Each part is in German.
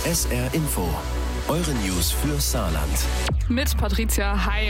SR Info, eure News für Saarland. Mit Patricia, hi.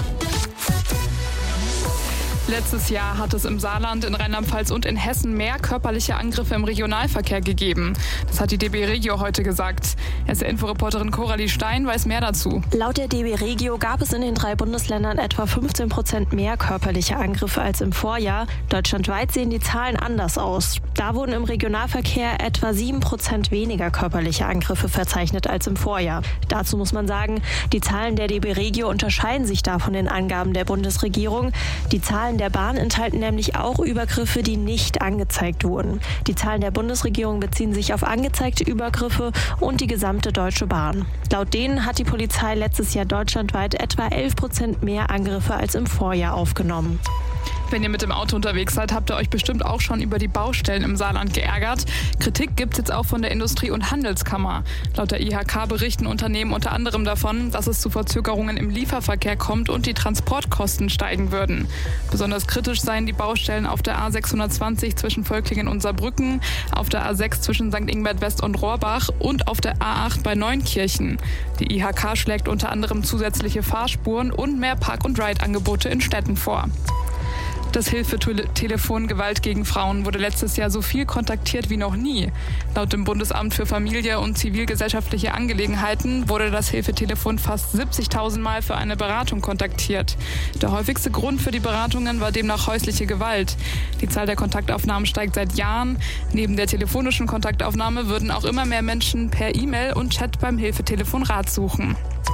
Letztes Jahr hat es im Saarland, in Rheinland-Pfalz und in Hessen mehr körperliche Angriffe im Regionalverkehr gegeben. Das hat die DB Regio heute gesagt. SR-Info-Reporterin Coralie Stein weiß mehr dazu. Laut der DB Regio gab es in den 3 Bundesländern etwa 15% mehr körperliche Angriffe als im Vorjahr. Deutschlandweit sehen die Zahlen anders aus. Da wurden im Regionalverkehr etwa 7% weniger körperliche Angriffe verzeichnet als im Vorjahr. Dazu muss man sagen, die Zahlen der DB Regio unterscheiden sich da von den Angaben der Bundesregierung. Die Zahlen der Bahn enthalten nämlich auch Übergriffe, die nicht angezeigt wurden. Die Zahlen der Bundesregierung beziehen sich auf angezeigte Übergriffe und die gesamte Deutsche Bahn. Laut denen hat die Polizei letztes Jahr deutschlandweit etwa 11% mehr Angriffe als im Vorjahr aufgenommen. Wenn ihr mit dem Auto unterwegs seid, habt ihr euch bestimmt auch schon über die Baustellen im Saarland geärgert. Kritik gibt es jetzt auch von der Industrie- und Handelskammer. Laut der IHK berichten Unternehmen unter anderem davon, dass es zu Verzögerungen im Lieferverkehr kommt und die Transportkosten steigen würden. Besonders kritisch seien die Baustellen auf der A620 zwischen Völklingen und Saarbrücken, auf der A6 zwischen St. Ingbert West und Rohrbach und auf der A8 bei Neunkirchen. Die IHK schlägt unter anderem zusätzliche Fahrspuren und mehr Park-and-Ride-Angebote in Städten vor. Das Hilfetelefon Gewalt gegen Frauen wurde letztes Jahr so viel kontaktiert wie noch nie. Laut dem Bundesamt für Familie und zivilgesellschaftliche Angelegenheiten wurde das Hilfetelefon fast 70.000 Mal für eine Beratung kontaktiert. Der häufigste Grund für die Beratungen war demnach häusliche Gewalt. Die Zahl der Kontaktaufnahmen steigt seit Jahren. Neben der telefonischen Kontaktaufnahme würden auch immer mehr Menschen per E-Mail und Chat beim Hilfetelefon Rat suchen.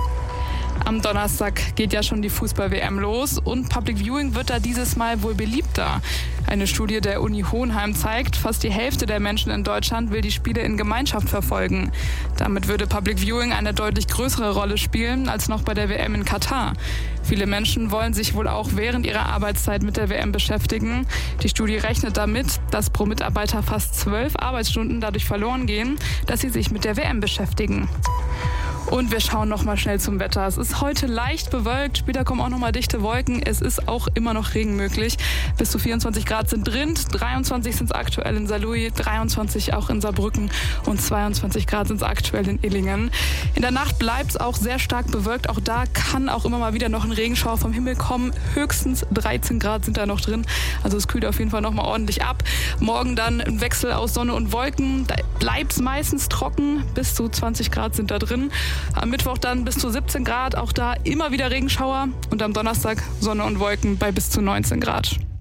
Am Donnerstag geht ja schon die Fußball-WM los und Public Viewing wird da dieses Mal wohl beliebter. Eine Studie der Uni Hohenheim zeigt, fast die Hälfte der Menschen in Deutschland will die Spiele in Gemeinschaft verfolgen. Damit würde Public Viewing eine deutlich größere Rolle spielen als noch bei der WM in Katar. Viele Menschen wollen sich wohl auch während ihrer Arbeitszeit mit der WM beschäftigen. Die Studie rechnet damit, dass pro Mitarbeiter fast 12 Arbeitsstunden dadurch verloren gehen, dass sie sich mit der WM beschäftigen. Und wir schauen noch mal schnell zum Wetter. Es ist heute leicht bewölkt, später kommen auch noch mal dichte Wolken. Es ist auch immer noch Regen möglich. Bis zu 24 Grad sind drin, 23 sind es aktuell in Saarlouis, 23 auch in Saarbrücken und 22 Grad sind es aktuell in Illingen. In der Nacht bleibt es auch sehr stark bewölkt. Auch da kann auch immer mal wieder noch ein Regenschauer vom Himmel kommen. Höchstens 13 Grad sind da noch drin. Also es kühlt auf jeden Fall noch mal ordentlich ab. Morgen dann ein Wechsel aus Sonne und Wolken. Da bleibt es meistens trocken. Bis zu 20 Grad sind da drin. Am Mittwoch dann bis zu 17 Grad, auch da immer wieder Regenschauer und am Donnerstag Sonne und Wolken bei bis zu 19 Grad.